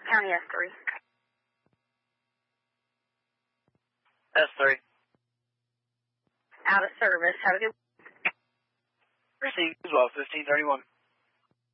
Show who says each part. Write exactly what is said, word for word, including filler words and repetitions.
Speaker 1: County S three.
Speaker 2: S three.
Speaker 1: Out of service. Have a good
Speaker 2: Received as well, fifteen thirty-one.